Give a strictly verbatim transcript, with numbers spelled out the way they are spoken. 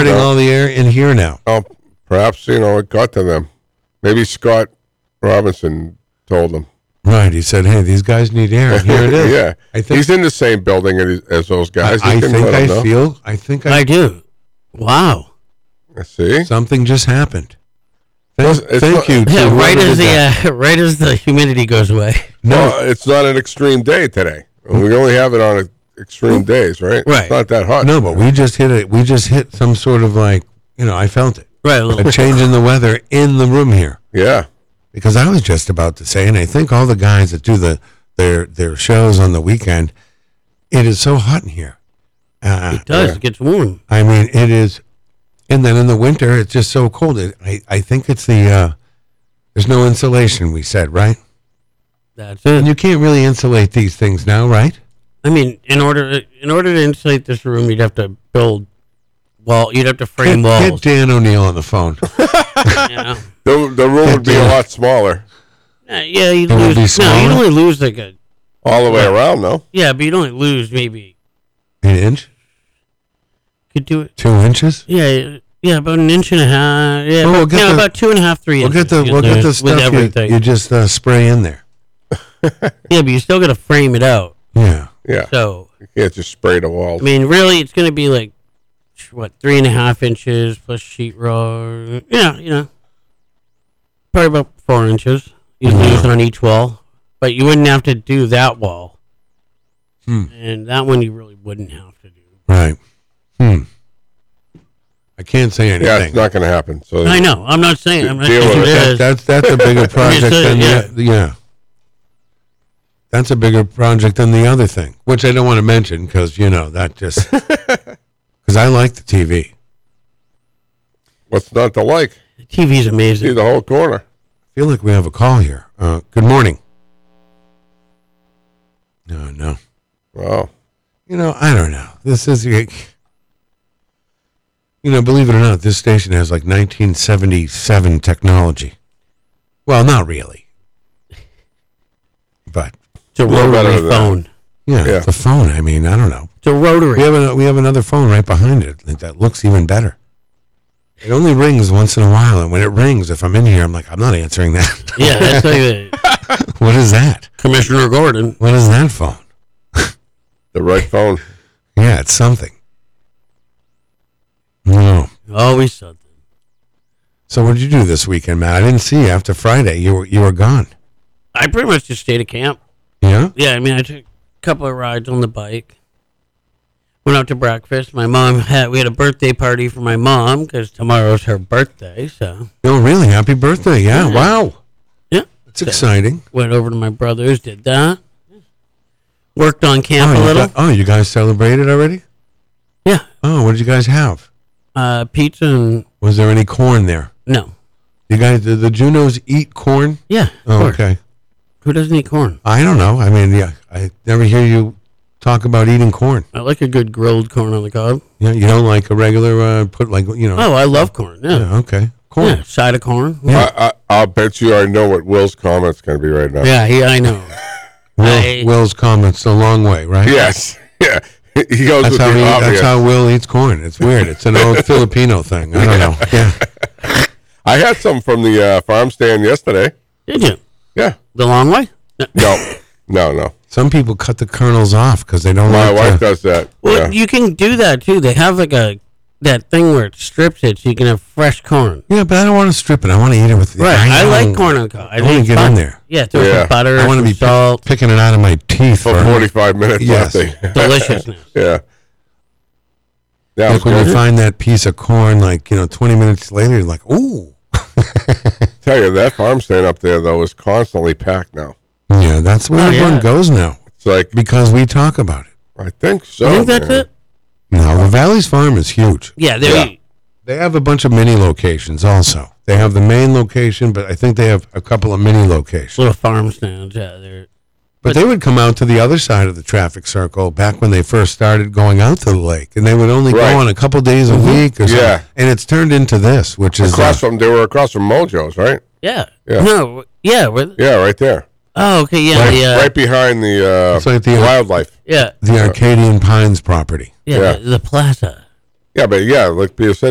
hurting all the air in here now. Oh, perhaps, you know, it got to them. Maybe Scott Robinson told them. Right. He said, hey, these guys need air. And here it is. Yeah. I think, He's in the same building as, as those guys. I, I can think let I them know. feel, I think I, I do. Wow. See? something just happened. Thank, Well, it's thank not- you. To Yeah, right whoever as did the that. uh, right as the humidity goes away. No, Well, it's not an extreme day today. We only have it on extreme days, right? Right. It's not that hot. no, but we just hit it. We just hit some sort of like, you know, I felt it. Right. A little, A change in the weather in the room here. Yeah. Because I was just about to say, and I think all the guys that do the their their shows on the weekend, it is so hot in here. Uh, it does. yeah. It gets warm. I mean, it is, and then in the winter, it's just so cold. It, I I think it's the uh, there's no insulation. We said right, That's and it. you can't really insulate these things now, right? I mean, in order in order to insulate this room, you'd have to build wall. You'd have to frame Get, walls. get Dan O'Neill on the phone. You know? The, the room would be a Yeah. lot smaller Uh, yeah, you'd It would lose. be No, smaller? you'd only lose like a. all the way around, no? Yeah, but you'd only lose maybe. An inch, Could do it. two inches. Yeah, yeah, about an inch and a half. Yeah, Oh, about, we'll get yeah, the- about two and a half, three We'll inches. get the you'd we'll get lose the with stuff you, everything. you just uh, spray in there. Yeah, but you still got to frame it out. Yeah. Yeah. So You can't just spray the walls. I mean, really, it's going to be like what three and a half inches plus sheetrock. Yeah, you know, probably about four inches. You'd Yeah. lose on each wall, but you wouldn't have to do that wall, Hmm. and that one you really wouldn't have to do. Right. Hmm. I can't say yeah, anything. it's not going to happen. So I know. I'm not saying. I'm not Deal saying with it it. is. That's that's a bigger project saying, than yeah. the yeah. That's a bigger project than the other thing, which I don't want to mention because you know that just because I like the T V. what's not to like? The T V's See amazing. the whole corner. I feel like we have a call here. Uh, good morning. No, no. Wow. You know, I don't know. This is, like, you know, believe it or not, this station has like nineteen seventy-seven technology. Well, not really, but It's a little better rotary than that. phone. yeah, Yeah. the phone. I mean, I don't know. It's a rotary. We have a, we have another phone right behind it that looks even better. It only rings once in a while, and when it rings, if I'm in here, I'm like, I'm not answering that. Yeah, that's like uh, What is that? Commissioner Gordon. What is that phone? The right phone. Yeah, it's something. No. Always something. So what did you do this weekend, Matt? I didn't see you after Friday. You were you were gone. I pretty much just stayed at camp. Yeah. Yeah, I mean, I took a couple of rides on the bike. Went out to breakfast. My mom had, we had a birthday party for my mom because tomorrow's her birthday. So, Oh, really? Happy birthday! Yeah. Yeah. Wow. yeah. It's exciting. Went over to my brother's, did that. Worked on Oh camp a you, little. got- oh, you guys celebrated already? Yeah. Oh, what did you guys have? Uh, pizza and, Was there any corn there? no. You guys, the, the Junos eat corn? Yeah. Of Oh, course. okay. Who doesn't eat corn? I don't know. I mean, yeah, I never hear you talk about eating corn. I like a good grilled corn on the cob. Yeah, you don't like a regular uh, put like you know. Oh, I love corn. Yeah. yeah, okay, Yeah, corn. side of corn. Yeah. I, I, I'll bet you I know what Will's comment's going to be right now. Yeah, yeah, I know. Will, I- Will's comments the long way, right? Yes. Yeah. He goes That's with how the he, obvious. that's how Will eats corn. It's weird. It's an old Filipino thing. I don't know. Yeah. I had some from the uh, farm stand yesterday. Did you? Yeah. The long way? No. No, no. Some people cut the kernels off because they don't My like wife to, does that. Well, yeah. you can do that too. They have like a that thing where it strips it so you can have fresh corn. Yeah, but I don't want to strip it. I want to eat it with. Right. I, know. like corn on the cob. I wanna think it's get fun. in there. Yeah, throw Yeah. some butter, I want to some be salt, picking it out of my teeth For for forty-five minutes, Yes. I think. deliciousness. Yeah. Yeah, it Like was when you good. find that piece of corn, like you know, twenty minutes later, you're like, ooh. Tell you, that farm stand up there, though, is constantly packed now. Yeah, that's where Oh, everyone yeah. goes now It's like, because we talk about it. I think so. I think that's man. it. No, the Valley's Farm is huge. Yeah, there. Yeah. They have a bunch of mini locations also. They have the main location, but I think they have a couple of mini locations. Little farm stands. Yeah, they're. But they would come out to the other side of the traffic circle back when they first started going out to the lake, and they would only Right. go on a couple days a week or something. Yeah. And it's turned into this, which is Across uh, from, they were across from Mojo's, right? Yeah. Yeah. No. Yeah. With, Yeah, right there. oh, okay. Yeah. Right, the, uh, right behind the, uh, It's like the- wildlife. Yeah. the Arcadian Pines property. Yeah. Yeah. The, the plaza. Yeah, but yeah, like Peter said,